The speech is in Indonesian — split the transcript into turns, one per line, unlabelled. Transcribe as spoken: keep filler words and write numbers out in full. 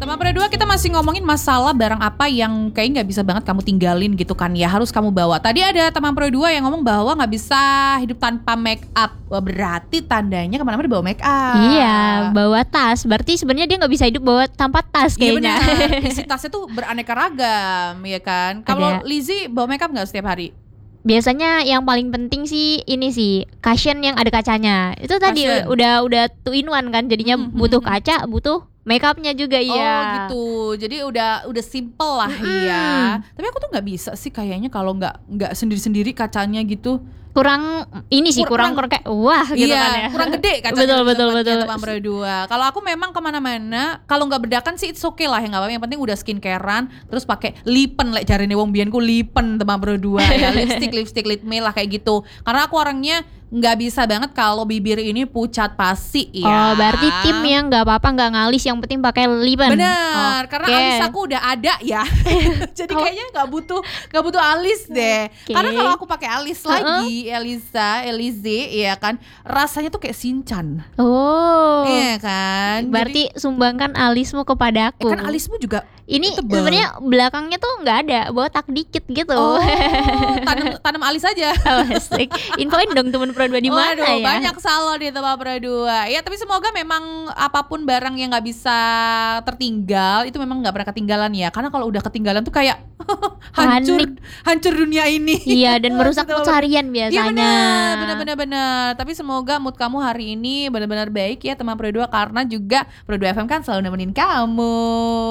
Teman Pro dua kita masih ngomongin masalah barang apa yang kayaknya nggak bisa banget kamu tinggalin gitu kan ya, harus kamu bawa. Tadi ada teman Pro dua yang ngomong bahwa nggak bisa hidup tanpa make up. Wah, berarti tandanya kemana-mana bawa make up.
Iya, bawa tas. Berarti sebenarnya dia nggak bisa hidup bawa tanpa tas kayaknya.
Iya benar. Isi tasnya tuh beraneka ragam, ya kan. Kalau
Ada.
Lizzie bawa make up nggak setiap hari?
Biasanya yang paling penting sih ini sih cushion yang ada kacanya. Itu tadi
Cushion.
udah udah two in one kan. Jadinya
Hmm, hmm,
butuh
hmm.
kaca, butuh make upnya juga
Oh
iya.
gitu, jadi udah udah simple lah
Mm-mm.
ya. Tapi aku tuh nggak bisa sih kayaknya kalau nggak nggak sendiri-sendiri kacanya gitu.
Kurang ini sih
Kurang-
kurang kurang kayak wah gitu
Iya,
kan ya.
kurang gede kacanya.
Betul betul betul.
Teman Pro dua. Kalau aku memang kemana-mana, kalau nggak bedakan sih it's okay lah ya, nggak apa-apa. Yang penting udah skincarean, terus pakai lipen lek jarine wong biyen ku lipen Teman Pro dua ya, lipstick lipstick lip me lah kayak gitu. Karena aku orangnya nggak bisa banget kalau bibir ini pucat pasi ya.
Oh, berarti tim yang nggak apa-apa nggak ngalis, yang penting pakai lipen.
Bener,
Oke.
karena alis aku udah ada ya. Jadi
Oh.
kayaknya nggak butuh nggak butuh alis deh.
Oke.
Karena kalau aku pakai alis
Uh-uh.
lagi, Elisa, Elize, ya kan, rasanya tuh kayak Shinchan.
Oh.
Iya kan. Jadi-
Berarti sumbangkan alismu kepadaku.
eh, kan alismu juga
Ini
tebal.
sebenarnya belakangnya tuh nggak ada, botak dikit gitu.
oh tanam tanam alis aja.
Oh, asik. Infoin dong teman Pro dua di mana
Waduh,
ya?
banyak salon di Teman Pro dua. Ya, tapi semoga memang apapun barang yang nggak bisa tertinggal itu memang nggak pernah ketinggalan ya. Karena kalau udah ketinggalan tuh kayak hancur,
Panik.
hancur dunia ini.
Iya, dan merusak
Gitu.
mood harian
Iya
biasanya.
benar, benar benar benar. Tapi semoga mood kamu hari ini benar-benar baik ya Teman Pro dua, karena juga Pro dua F M kan selalu nemenin kamu.